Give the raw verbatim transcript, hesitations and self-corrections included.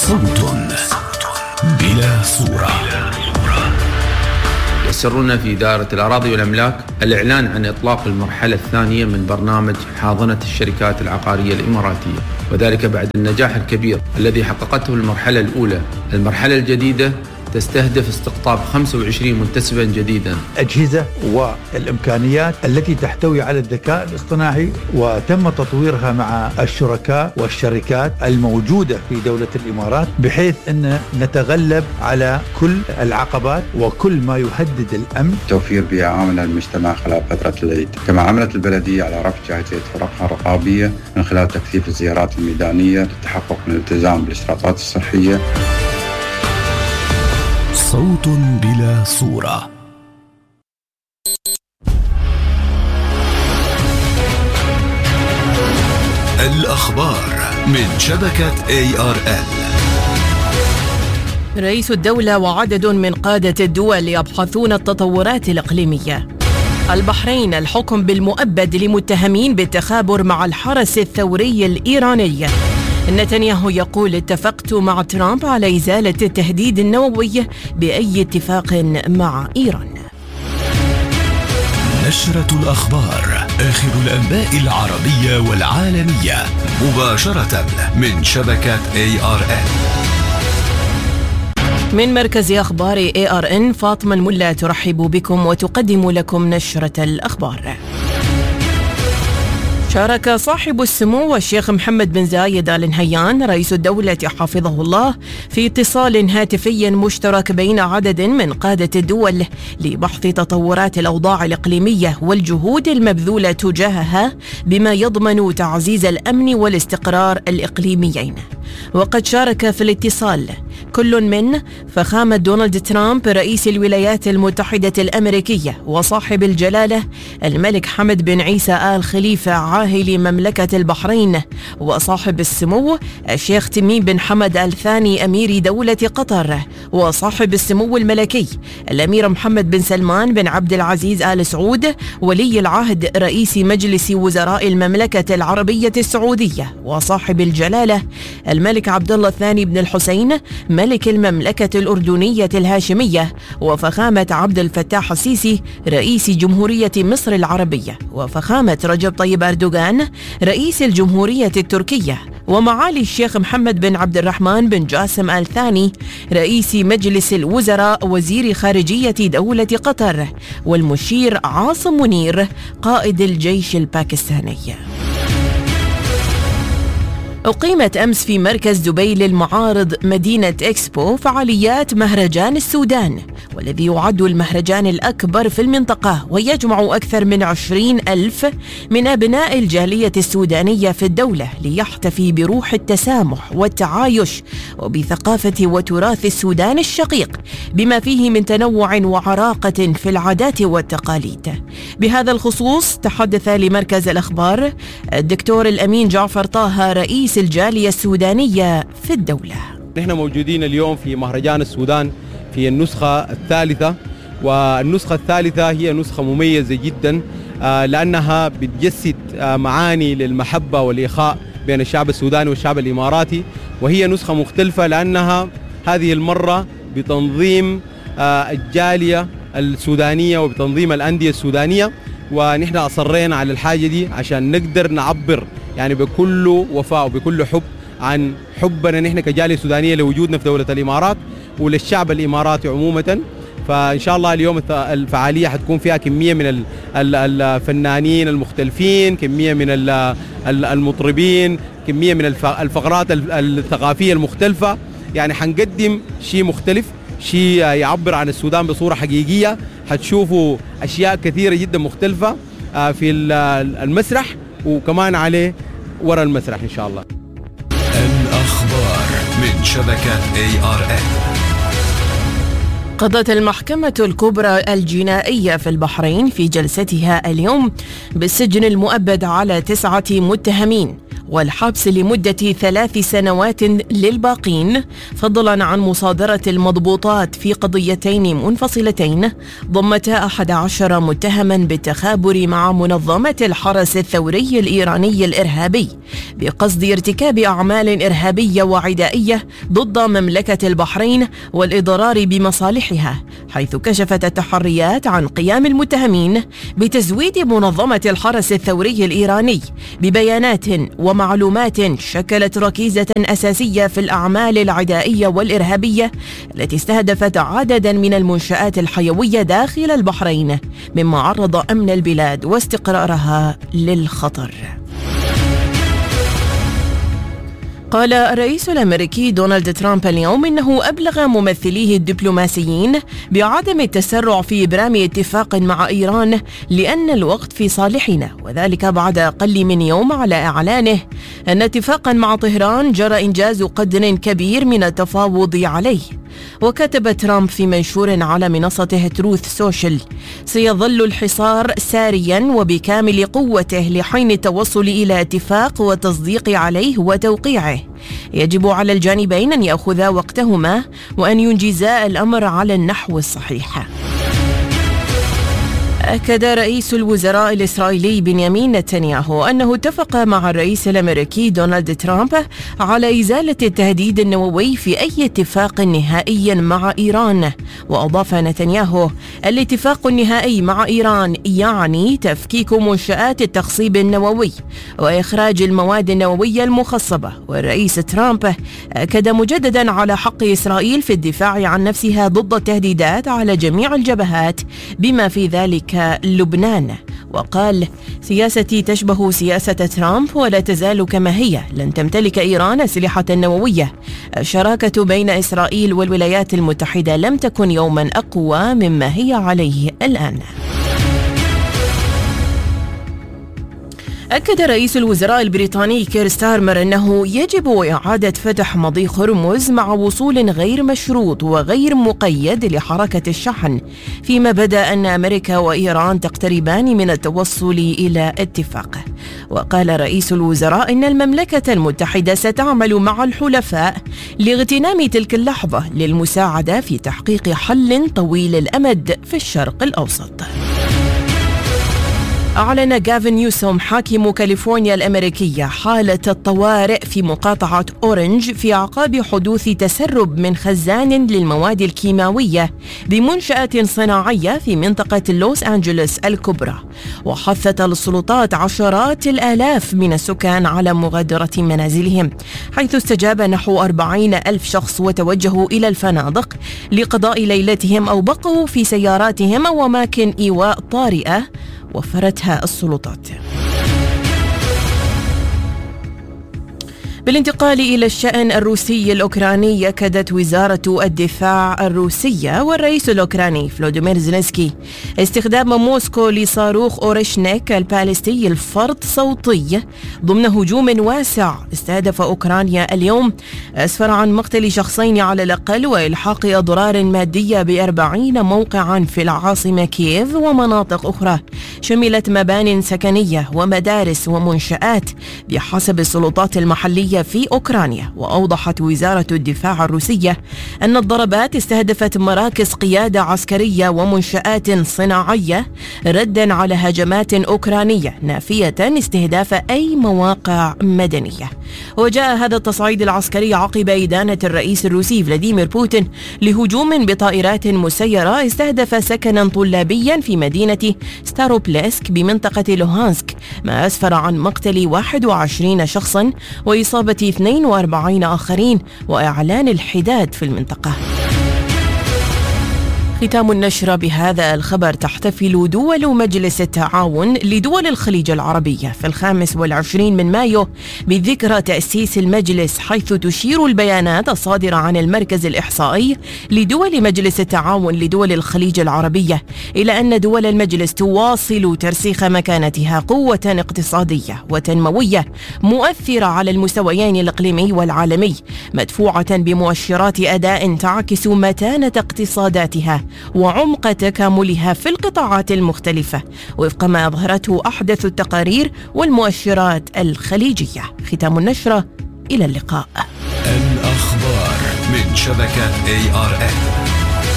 صوت بلا صورة. يسرنا في إدارة الأراضي والأملاك الإعلان عن إطلاق المرحلة الثانية من برنامج حاضنة الشركات العقارية الإماراتية، وذلك بعد النجاح الكبير الذي حققته المرحلة الأولى. المرحلة الجديدة تستهدف استقطاب خمسة وعشرين منتسبا جديدا. أجهزة والإمكانيات التي تحتوي على الذكاء الاصطناعي، وتم تطويرها مع الشركاء والشركات الموجودة في دولة الإمارات، بحيث أن نتغلب على كل العقبات وكل ما يهدد الأمن. توفير بيئة آمنة للمجتمع خلال فترة العيد. كما عملت البلدية على رفع جاهزية فرقها الرقابية من خلال تكثيف الزيارات الميدانية للتحقق من الالتزام بالإشراطات الصحية. صوت بلا صورة. الأخبار من شبكة إيه آر إل. رئيس الدولة وعدد من قادة الدول يبحثون التطورات الإقليمية. البحرين الحكم بالمؤبد لمتهمين بالتخابر مع الحرس الثوري الإيراني. نتنياهو يقول اتفقت مع ترامب على إزالة التهديد النووي بأي اتفاق مع إيران. نشرة الأخبار، آخر الأنباء العربية والعالمية، مباشرة من شبكة إيه آر إن. من مركز أخبار إيه آر إن، فاطمة الملا ترحب بكم وتقدم لكم نشرة الأخبار. شارك صاحب السمو الشيخ محمد بن زايد آل نهيان رئيس الدولة حفظه الله في اتصال هاتفي مشترك بين عدد من قادة الدول لبحث تطورات الأوضاع الإقليمية والجهود المبذولة تجاهها بما يضمن تعزيز الأمن والاستقرار الإقليميين. وقد شارك في الاتصال كل من فخامة دونالد ترامب رئيس الولايات المتحدة الأمريكية وصاحب الجلالة الملك حمد بن عيسى آل خليفة عاهل مملكة البحرين، وصاحب السمو الشيخ تميم بن حمد آل ثاني أمير دولة قطر، وصاحب السمو الملكي الأمير محمد بن سلمان بن عبد العزيز آل سعود ولي العهد رئيس مجلس وزراء المملكة العربية السعودية، وصاحب الجلالة الملك عبد الله الثاني بن الحسين ملك المملكة الأردنية الهاشمية، وفخامة عبد الفتاح السيسي رئيس جمهورية مصر العربية، وفخامة رجب طيب أردوغان رئيس الجمهورية التركية، ومعالي الشيخ محمد بن عبد الرحمن بن جاسم آل ثاني رئيس مجلس الوزراء وزير خارجية دولة قطر، والمشير عاصم منير قائد الجيش الباكستاني. أقيمت أمس في مركز دبي للمعارض مدينة إكسبو فعاليات مهرجان السودان، والذي يعد المهرجان الأكبر في المنطقة، ويجمع أكثر من عشرين ألف من أبناء الجالية السودانية في الدولة ليحتفي بروح التسامح والتعايش وبثقافة وتراث السودان الشقيق بما فيه من تنوع وعراقة في العادات والتقاليد. بهذا الخصوص تحدث لمركز الأخبار الدكتور الأمين جعفر طه رئيس الجالية السودانية في الدولة. نحن موجودين اليوم في مهرجان السودان في النسخة الثالثة، والنسخة الثالثة هي نسخة مميزة جدا لأنها بتجسد معاني للمحبة والإخاء بين الشعب السوداني والشعب الإماراتي، وهي نسخة مختلفة لأنها هذه المرة بتنظيم الجالية السودانية وبتنظيم الأندية السودانية، ونحن أصرينا على الحاجة دي عشان نقدر نعبر يعني بكل وفاء وبكل حب عن حبنا نحن كجالية سودانية لوجودنا في دولة الإمارات وللشعب الإماراتي عمومة. فإن شاء الله اليوم الفعالية حتكون فيها كمية من الفنانين المختلفين، كمية من المطربين، كمية من الفقرات الثقافية المختلفة، يعني حنقدم شيء مختلف، شيء يعبر عن السودان بصورة حقيقية. حتشوفوا أشياء كثيرة جدا مختلفة في المسرح وكمان عليه وراء المسرح إن شاء الله. الأخبار من شبكة إيه آر إن. قضت المحكمة الكبرى الجنائية في البحرين في جلستها اليوم بالسجن المؤبد على تسعة متهمين، والحبس لمدة ثلاث سنوات للباقين، فضلا عن مصادرة المضبوطات في قضيتين منفصلتين ضمتا أحد عشر متهما بالتخابر مع منظمة الحرس الثوري الإيراني الإرهابي بقصد ارتكاب أعمال إرهابية وعدائية ضد مملكة البحرين والإضرار بمصالحها، حيث كشفت التحريات عن قيام المتهمين بتزويد منظمة الحرس الثوري الإيراني ببيانات ومعلومات شكلت ركيزة أساسية في الأعمال العدائية والإرهابية التي استهدفت عددا من المنشآت الحيوية داخل البحرين، مما عرض أمن البلاد واستقرارها للخطر. قال الرئيس الأمريكي دونالد ترامب اليوم إنه أبلغ ممثليه الدبلوماسيين بعدم التسرع في إبرام اتفاق مع إيران لأن الوقت في صالحنا، وذلك بعد أقل من يوم على إعلانه أن اتفاقا مع طهران جرى إنجاز قدر كبير من التفاوض عليه. وكتب ترامب في منشور على منصته تروث سوشيال: سيظل الحصار ساريا وبكامل قوته لحين التوصل إلى اتفاق والتصديق عليه وتوقيعه. يجب على الجانبين أن يأخذا وقتهما وأن ينجزا الأمر على النحو الصحيح. أكد رئيس الوزراء الإسرائيلي بنيامين نتنياهو أنه اتفق مع الرئيس الأمريكي دونالد ترامب على إزالة التهديد النووي في أي اتفاق نهائي مع إيران. وأضاف نتنياهو: الاتفاق النهائي مع إيران يعني تفكيك منشآت التخصيب النووي وإخراج المواد النووية المخصبة. والرئيس ترامب أكد مجددا على حق إسرائيل في الدفاع عن نفسها ضد التهديدات على جميع الجبهات بما في ذلك لبنان، وقال: سياستي تشبه سياسة ترامب ولا تزال كما هي، لن تمتلك إيران أسلحة نووية. الشراكة بين إسرائيل والولايات المتحدة لم تكن يوما أقوى مما هي عليه الآن. أكد رئيس الوزراء البريطاني كير ستارمر أنه يجب إعادة فتح مضيق هرمز مع وصول غير مشروط وغير مقيد لحركة الشحن، فيما بدا أن أمريكا وإيران تقتربان من التوصل إلى اتفاق. وقال رئيس الوزراء إن المملكة المتحدة ستعمل مع الحلفاء لاغتنام تلك اللحظة للمساعدة في تحقيق حل طويل الأمد في الشرق الأوسط. أعلن غافن نيوسوم حاكم كاليفورنيا الأمريكية حالة الطوارئ في مقاطعة أورنج في أعقاب حدوث تسرب من خزان للمواد الكيماوية بمنشأة صناعية في منطقة لوس أنجلوس الكبرى، وحثت السلطات عشرات الآلاف من السكان على مغادرة منازلهم، حيث استجاب نحو أربعين ألف شخص وتوجهوا إلى الفنادق لقضاء ليلتهم أو بقوا في سياراتهم أو أماكن إيواء طارئة وفرتها السلطات. بالانتقال إلى الشأن الروسي الأوكراني، أكدت وزارة الدفاع الروسية والرئيس الأوكراني فلوديمير زيلينسكي استخدام موسكو لصاروخ أوريشنيك البالستي الفرط صوتي ضمن هجوم واسع استهدف أوكرانيا اليوم، أسفر عن مقتل شخصين على الأقل وإلحاق أضرار مادية بأربعين موقعا في العاصمة كييف ومناطق أخرى شملت مبان سكنية ومدارس ومنشآت بحسب السلطات المحلية في أوكرانيا. وأوضحت وزارة الدفاع الروسية أن الضربات استهدفت مراكز قيادة عسكرية ومنشآت صناعية ردا على هجمات أوكرانية، نافية استهداف أي مواقع مدنية. وجاء هذا التصعيد العسكري عقب إدانة الرئيس الروسي فلاديمير بوتين لهجوم بطائرات مسيرة استهدف سكنا طلابيا في مدينة ستاروبلسك بمنطقة لوهانسك، ما أسفر عن مقتل واحد وعشرين شخصا وإصابة اثنين وأربعين آخرين وإعلان الحداد في المنطقة. ختام النشرة بهذا الخبر: تحتفل دول مجلس التعاون لدول الخليج العربية في الخامس والعشرين من مايو بذكرى تأسيس المجلس، حيث تشير البيانات الصادرة عن المركز الإحصائي لدول مجلس التعاون لدول الخليج العربية إلى أن دول المجلس تواصل ترسيخ مكانتها قوة اقتصادية وتنموية مؤثرة على المستويين الإقليمي والعالمي، مدفوعة بمؤشرات أداء تعكس متانة اقتصاداتها وعمق تكاملها في القطاعات المختلفة وفق ما أظهرته أحدث التقارير والمؤشرات الخليجية. ختام النشرة، إلى اللقاء. الأخبار من شبكة إيه آر إن.